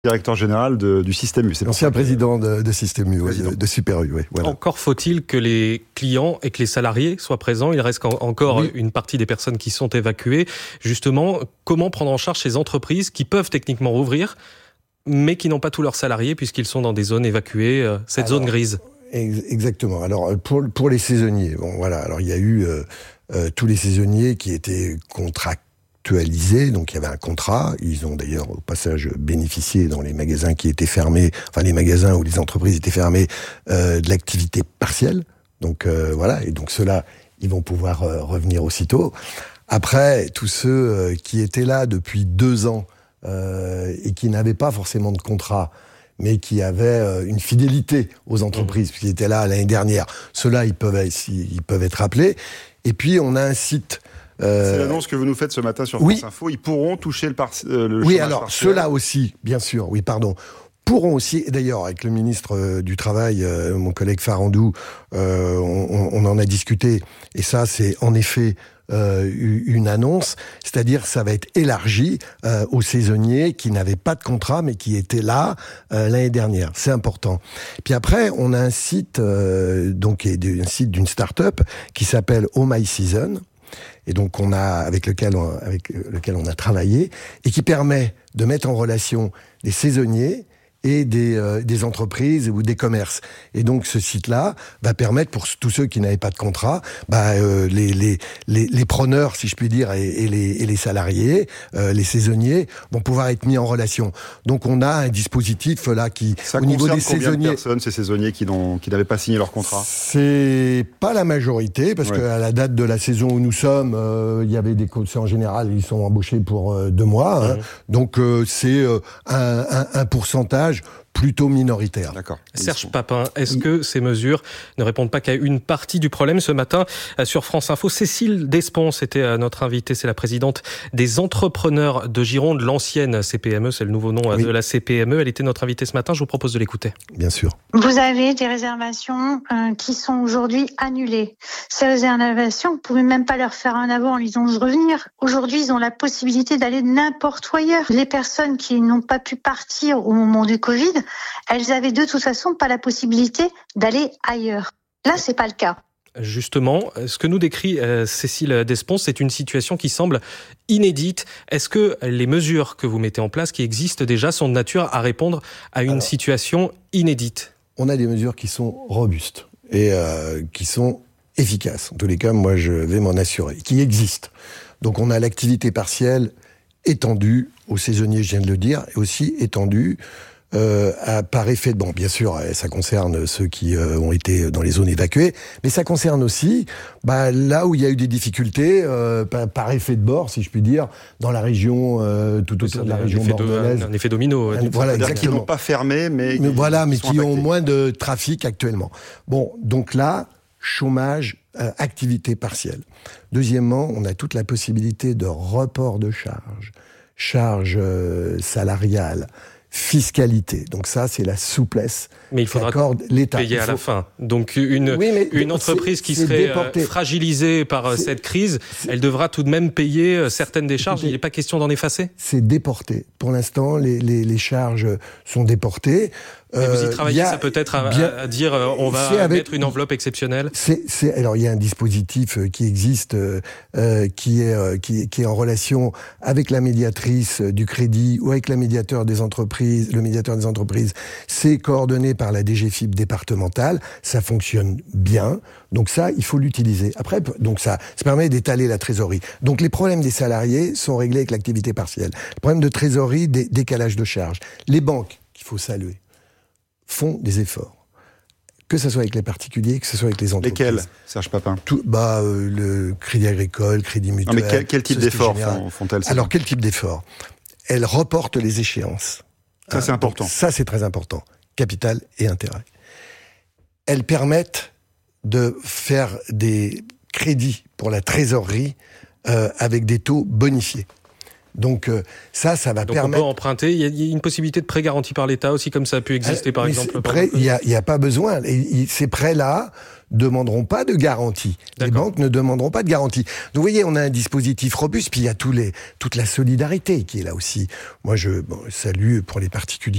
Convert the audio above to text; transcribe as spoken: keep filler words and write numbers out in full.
Directeur général de, du Système U. C'est l'ancien président de, de Système U, ouais, de, de Super U. Ouais, voilà. Encore faut-il que les clients et que les salariés soient présents. Il reste encore oui. une partie des personnes qui sont évacuées. Justement, comment prendre en charge ces entreprises qui peuvent techniquement rouvrir, mais qui n'ont pas tous leurs salariés puisqu'ils sont dans des zones évacuées, cette Alors, zone grise. Exactement. Alors pour pour les saisonniers, bon voilà. Alors il y a eu euh, euh, tous les saisonniers qui étaient contractés. Actualisé, donc il y avait un contrat, ils ont d'ailleurs au passage bénéficié dans les magasins qui étaient fermés, enfin les magasins où les entreprises étaient fermées, euh, de l'activité partielle, donc euh, voilà, et donc ceux-là, ils vont pouvoir euh, revenir aussitôt. Après, tous ceux euh, qui étaient là depuis deux ans euh, et qui n'avaient pas forcément de contrat, mais qui avaient euh, une fidélité aux entreprises, mmh. qui étaient là l'année dernière, ceux-là, ils peuvent, ils peuvent être appelés. Et puis, on a un site... Euh, C'est l'annonce que vous nous faites ce matin sur France oui. Info. Ils pourront toucher le, par, euh, le oui, chômage alors, partiel. Ceux-là aussi, bien sûr, oui, pardon, pourront aussi, et d'ailleurs, avec le ministre euh, du Travail, euh, mon collègue Farandou, euh, on, on en a discuté, et ça, c'est en effet euh, une annonce, c'est-à-dire ça va être élargi euh, aux saisonniers qui n'avaient pas de contrat, mais qui étaient là euh, l'année dernière. C'est important. Puis après, on a un site, euh, donc, un site d'une start-up qui s'appelle Oh My Season, et donc on a avec lequel on, avec lequel on a travaillé et qui permet de mettre en relation des saisonniers et des, euh, des entreprises ou des commerces. Et donc ce site-là va permettre pour tous ceux qui n'avaient pas de contrat, bah, euh, les, les, les, les preneurs, si je puis dire, et, et, les, et les salariés, euh, les saisonniers, vont pouvoir être mis en relation. Donc on a un dispositif là qui, Ça au niveau des combien saisonniers... de personnes, ces saisonniers qui, qui n'avaient pas signé leur contrat? C'est pas la majorité, parce ouais. qu'à la date de la saison où nous sommes, euh, il y avait des coachs en général, ils sont embauchés pour euh, deux mois. Hein. Mmh. Donc euh, c'est euh, un, un, un pourcentage plutôt minoritaire. D'accord. Serge Papin, est-ce oui. que ces mesures ne répondent pas qu'à une partie du problème? Ce matin, sur France Info, Cécile Despons était notre invitée, c'est la présidente des entrepreneurs de Gironde, l'ancienne C P M E, c'est le nouveau nom oui. de la C P M E. Elle était notre invitée ce matin, je vous propose de l'écouter. Bien sûr. Vous avez des réservations euh, qui sont aujourd'hui annulées. Ces réservations, vous ne pouvez même pas leur faire un avant en les disant de revenir. Aujourd'hui, ils ont la possibilité d'aller n'importe où ailleurs. Les personnes qui n'ont pas pu partir au moment du Covid, elles avaient de toute façon pas la possibilité d'aller ailleurs. Là, c'est pas le cas. Justement, ce que nous décrit euh, Cécile Despons, c'est une situation qui semble inédite. Est-ce que les mesures que vous mettez en place, qui existent déjà, sont de nature à répondre à une Alors, situation inédite? On a des mesures qui sont robustes et euh, qui sont efficaces. En tous les cas, moi, je vais m'en assurer, qui existent. Donc, on a l'activité partielle étendue aux saisonniers, je viens de le dire, et aussi étendue Euh, à, par effet de... Bon, bien sûr, ça concerne ceux qui euh, ont été dans les zones évacuées, mais ça concerne aussi bah, là où il y a eu des difficultés, euh, par, par effet de bord, si je puis dire, dans la région, euh, tout autour de la région bordelaise. Un effet domino. Un, voilà, exactement. Qui n'ont pas fermé, mais... mais qui, voilà, mais qui qui impactés. ont moins de trafic actuellement. Bon, donc là, chômage, euh, activité partielle. Deuxièmement, on a toute la possibilité de report de charges, charges euh, salariales, fiscalité. Donc ça, c'est la souplesse mais il faudra l'État. payer faut... à la fin. Donc une, oui, une entreprise c'est, qui c'est serait déporté. fragilisée par c'est, cette crise, elle devra tout de même payer certaines des charges. Il n'est pas question d'en effacer? C'est déporté. Pour l'instant, les, les, les charges sont déportées. Mais vous y travaillez, euh, ça peut être à, bien, à dire euh, on va avec, mettre une enveloppe exceptionnelle. C'est, c'est, alors il y a un dispositif qui existe, euh, qui est euh, qui, qui est en relation avec la médiatrice du crédit ou avec la médiateur des entreprises, le médiateur des entreprises. C'est coordonné par la D G F I P départementale. Ça fonctionne bien. Donc ça, il faut l'utiliser. Après, donc ça, ça permet d'étaler la trésorerie. Donc les problèmes des salariés sont réglés avec l'activité partielle. Le problème de trésorerie, des décalage de charges. Les banques, qu'il faut saluer, font des efforts. Que ce soit avec les particuliers, que ce soit avec les entreprises. Lesquels, Serge Papin? Tout, bah, euh, le Crédit Agricole, Crédit Mutuel. Non, mais quel, quel type d'efforts font, font-elles? Alors, quel type d'efforts? Elles reportent les échéances. Ça, c'est important. Donc, ça, c'est très important. Capital et intérêt. Elles permettent de faire des crédits pour la trésorerie euh, avec des taux bonifiés. Donc euh, ça, ça va Donc permettre... on peut emprunter, il y, a, il y a une possibilité de prêt garanti par l'État aussi, comme ça a pu exister euh, par exemple. Prêt, il n'y a, a pas besoin. Et, ces prêts-là demanderont pas de garantie. Les banques ne demanderont pas de garantie. Donc vous voyez, on a un dispositif robuste, puis il y a tous les, toute la solidarité qui est là aussi. Moi, je bon, salue pour les particuliers